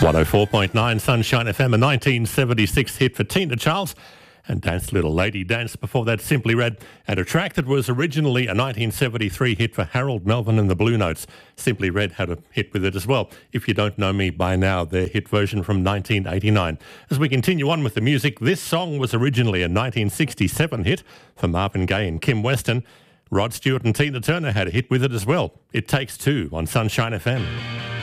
104.9 Sunshine FM, a 1976 hit for Tina Charles, and Dance Little Lady Dance before that, Simply Red, and a track that was originally a 1973 hit for Harold Melvin and the Blue Notes. Simply Red had a hit with it as well. If You Don't Know Me by Now, their hit version from 1989. As we continue on with the music, this song was originally a 1967 hit for Marvin Gaye and Kim Weston. Rod Stewart and Tina Turner had a hit with it as well. It Takes Two on Sunshine FM.